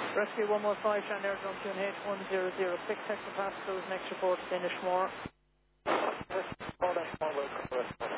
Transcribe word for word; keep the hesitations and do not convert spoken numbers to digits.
Rescue one one five, Shandair, Jump Tune H one zero zero six, Texas Passengers, next report, Finishmore. Rescue four dash one, welcome to Rescue.